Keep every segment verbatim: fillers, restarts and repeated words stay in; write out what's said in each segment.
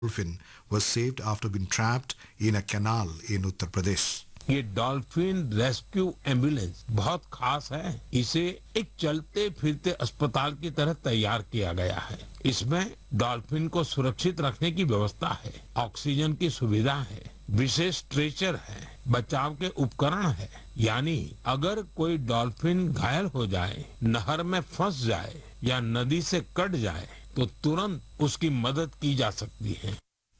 dolphin was saved after being trapped in a canal in Uttar Pradesh. ये dolphin rescue ambulance बहुत खास है। इसे एक चलते फिरते अस्पताल की तरह तैयार किया गया है। इसमें डॉल्फिन को सुरक्षित रखने की व्यवस्था है, ऑक्सीजन की सुविधा है, विशेष स्ट्रेचर है, बचाव के उपकरण है। यानी अगर कोई डॉल्फिन घायल हो जाए, नहर में फंस जाए या नदी से कट जाए तो तुरंत उसकी मदद की जा सकती है।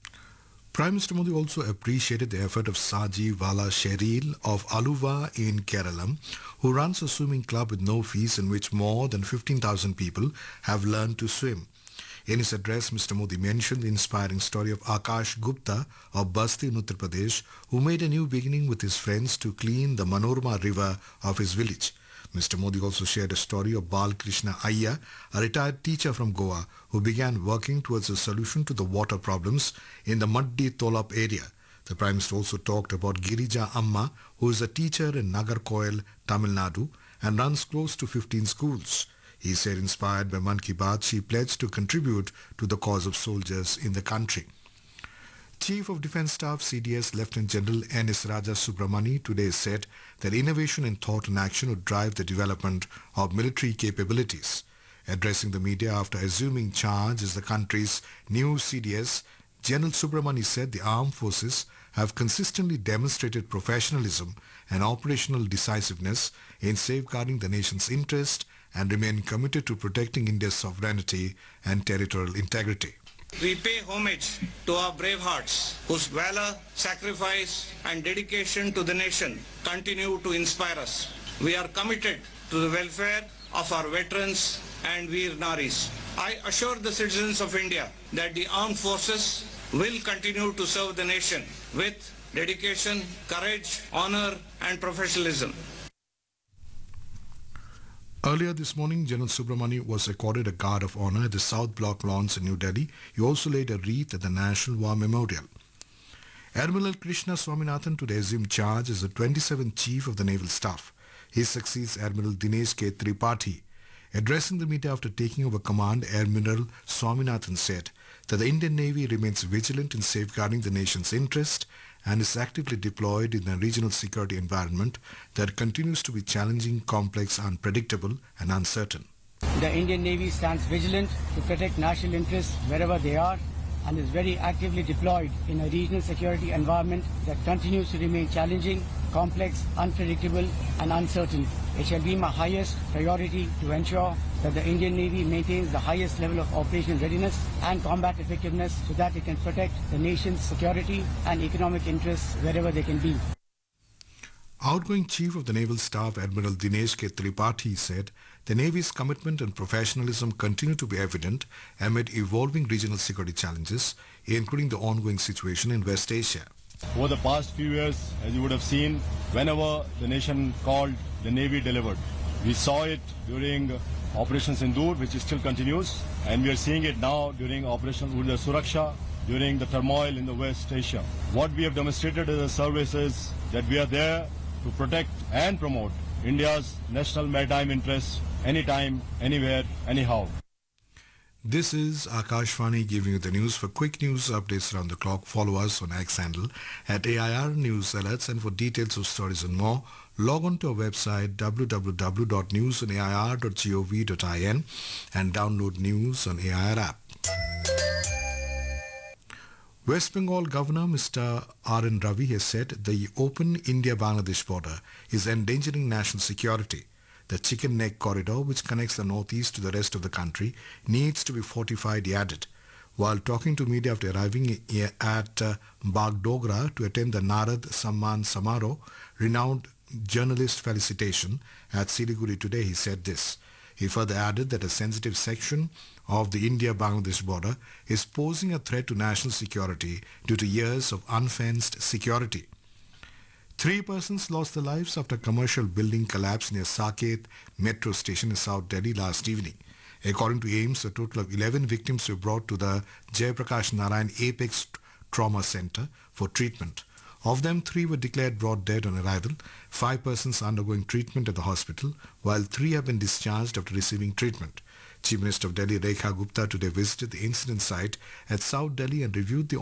Prime Minister Modi also appreciated the effort of Saji Vala Sheril of Aluva in Kerala, who runs a swimming club with no fees in which more than fifteen thousand people have learned to swim. In his address, Mister Modi mentioned the inspiring story of Akash Gupta of Basti in Uttar Pradesh, who made a new beginning with his friends to clean the Manorma river of his village. Mister Modi also shared a story of Bal Krishna Ayya, a retired teacher from Goa, who began working towards a solution to the water problems in the Maddi Tolap area. The Prime Minister also talked about Girija Amma, who is a teacher in Nagarkoil, Tamil Nadu, and runs close to fifteen schools. He said, inspired by Man Ki Baat, she pledged to contribute to the cause of soldiers in the country. Chief of Defence Staff C D S Lieutenant General N S Raja Subramani today said that innovation in thought and action would drive the development of military capabilities. Addressing the media after assuming charge as the country's new C D S, General Subramani said the armed forces have consistently demonstrated professionalism and operational decisiveness in safeguarding the nation's interest and remain committed to protecting India's sovereignty and territorial integrity. We pay homage to our brave hearts whose valor, sacrifice and dedication to the nation continue to inspire us. We are committed to the welfare of our veterans and Veer Naris. I assure the citizens of India that the armed forces will continue to serve the nation with dedication, courage, honor and professionalism. Earlier this morning, General Subramani was accorded a Guard of Honor at the South Block Lawns in New Delhi. He also laid a wreath at the National War Memorial. Admiral Krishna Swaminathan today assumed charge as the twenty-seventh Chief of the Naval Staff. He succeeds Admiral Dinesh K. Tripathi. Addressing the media after taking over command, Admiral Swaminathan said that the Indian Navy remains vigilant in safeguarding the nation's interest and is actively deployed in a regional security environment that continues to be challenging, complex, unpredictable, and uncertain. The Indian Navy stands vigilant to protect national interests wherever they are and is very actively deployed in a regional security environment that continues to remain challenging, complex, unpredictable, and uncertain. It shall be my highest priority to ensure that the Indian Navy maintains the highest level of operational readiness and combat effectiveness so that it can protect the nation's security and economic interests wherever they can be. Outgoing Chief of the Naval Staff Admiral Dinesh K. Tripathi said the Navy's commitment and professionalism continue to be evident amid evolving regional security challenges, including the ongoing situation in West Asia. Over the past few years, as you would have seen, whenever the nation called, the Navy delivered. We saw it during Operation Sindoor, which still continues, and we are seeing it now during Operation Urja Suraksha, during the turmoil in the West Asia. What we have demonstrated as a service is that we are there to protect and promote India's national maritime interests anytime, anywhere, anyhow. This is Akashvani giving you the news. For quick news updates around the clock, follow us on X handle at A I R News Alerts, and for details of stories and more, log on to our website w w w dot news on a i r dot gov dot in and download news on A I R app. West Bengal Governor Mister R N Ravi has said the open India-Bangladesh border is endangering national security. The chicken neck corridor, which connects the northeast to the rest of the country, needs to be fortified, he added. While talking to media after arriving at uh, Bagdogra to attend the Narad Samman Samaro, renowned journalist felicitation at Siliguri today, he said this. He further added that a sensitive section of the India-Bangladesh border is posing a threat to national security due to years of unfenced security. Three persons lost their lives after a commercial building collapsed near Saket metro station in South Delhi last evening. According to A I M S, a total of eleven victims were brought to the Jayaprakash Narayan Apex Trauma Center for treatment. Of them, three were declared brought dead on arrival, five persons undergoing treatment at the hospital, while three have been discharged after receiving treatment. Chief Minister of Delhi Rekha Gupta today visited the incident site at South Delhi and reviewed the